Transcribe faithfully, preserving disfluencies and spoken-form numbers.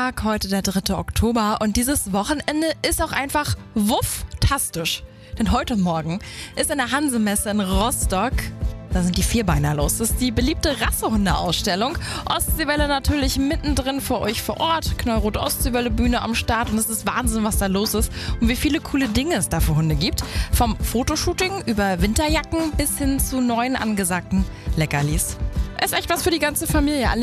Montag, heute der dritte Oktober und dieses Wochenende ist auch einfach wufftastisch. Denn heute Morgen ist in der Hansemesse in Rostock, da sind die Vierbeiner los. Das ist die beliebte Rassehunde-Ausstellung. Ostseewelle natürlich mittendrin für euch vor Ort. Knallrot Ostseewelle Bühne am Start und es ist Wahnsinn, was da los ist und wie viele coole Dinge es da für Hunde gibt. Vom Fotoshooting über Winterjacken bis hin zu neuen angesagten Leckerlis. Ist echt was für die ganze Familie. Alle